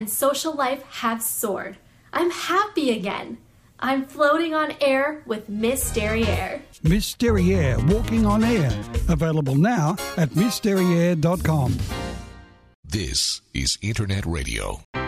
and social life have soared. I'm happy again. I'm floating on air with Miss Derriere. Miss Derriere, Walking on Air. Available now at MissDerriere.com. This is Internet Radio.